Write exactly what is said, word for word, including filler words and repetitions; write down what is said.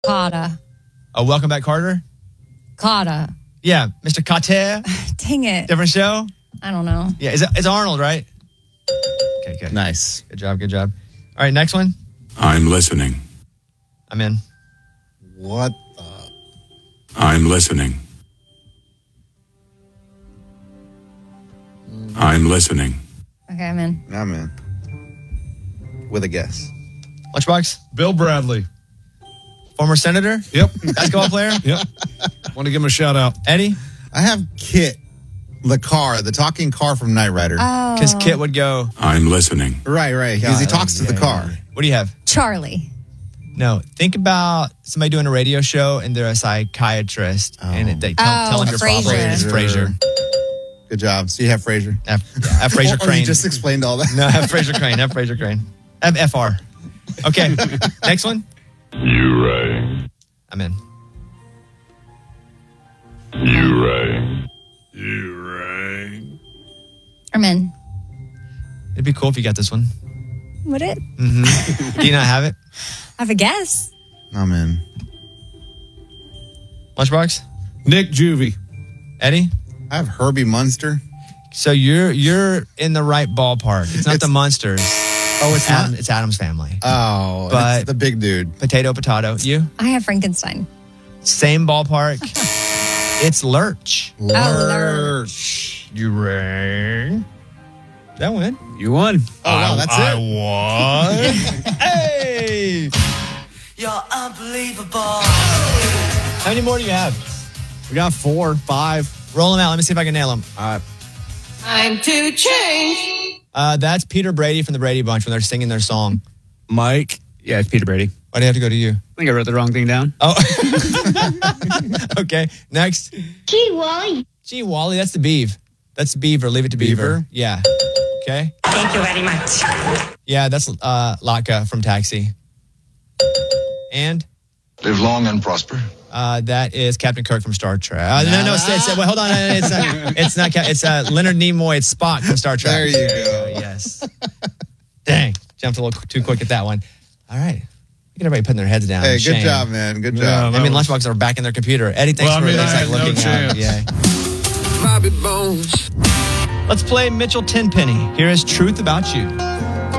Carter. Oh, Welcome Back, Carter? Carter. Yeah, Mister Carter. Dang it. Different show? I don't know. Yeah, it's, it's Arnold, right? Okay, good. Nice. Good job, good job. All right, next one. I'm listening. I'm in. What the? I'm listening. I'm listening. Okay, I'm in. I'm in. With a guess. Lunchbox? Bill Bradley. Former senator? Yep. Basketball player? Yep. Want to give him a shout out. Eddie? I have Kit, the car, the talking car from Knight Rider. Oh. Because Kit would go, I'm listening. Right, right. Because he God, talks to yeah, the car. yeah. What do you have? Charlie. No, think about somebody doing a radio show and they're a psychiatrist Oh. and it, they tell, Oh, tell them your Frasier. problem. It's Frasier. Good job. So you have Frasier. F, yeah, F Frasier Oh, Crane. you just explained all that. No, F Frasier Crane. F Frasier Crane. F F R. Okay, next one. You right. I'm in. You right. You right. I'm in. It'd be cool if you got this one. Would it? Mm-hmm. Do you not have it? I have a guess. I'm in. Lunchbox? Nick Juvie. Eddie? I have Herbie Munster. So you're you're in the right ballpark. It's not It's- the Munsters. Oh, it's Adam, not? it's Adam's Family. Oh, But- it's the big dude. Potato, potato. You? I have Frankenstein. Same ballpark. It's Lurch. Lurch. You rang. That win. You won. Oh, wow, that's I it? won. Hey! You're unbelievable. How many more do you have? We got four, five. Roll them out. Let me see if I can nail them. All right. Time to change. Uh, that's Peter Brady from the Brady Bunch when they're singing their song. Mike. Yeah, it's Peter Brady. Why do you have to go to you? I think I wrote the wrong thing down. Oh. Okay. Next. Gee, Wally. Gee, Wally, that's the Beav. That's Beaver. Leave it to Beaver. Beaver. Yeah. Okay. Thank you very much. Yeah, that's uh, Latka from Taxi. And Live long and prosper. uh, that is Captain Kirk from Star Trek. Uh, no, no, it's, it's, wait, hold on. It's, uh, it's not. Cap- It's uh, Leonard Nimoy. It's Spock from Star Trek. There you go. Yes. Dang, jumped a little too quick at that one. All right, get everybody putting their heads down. Hey, good Shame. job, man. Good Yeah, job. I mean, was- Lunchbox are back in their computer. Eddie, thanks Well, I for mean, thanks I for had no looking at. chance. Yeah. Bobby Bones. Let's play Mitchell Tenpenny. Here is Truth About You.